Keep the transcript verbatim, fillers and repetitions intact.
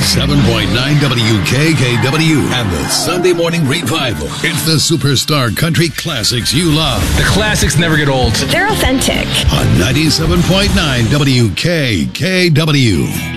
ninety-seven point nine W K K W and the Sunday Morning Revival. It's the superstar country classics you love. The classics never get old. They're authentic. On ninety-seven point nine W K K W.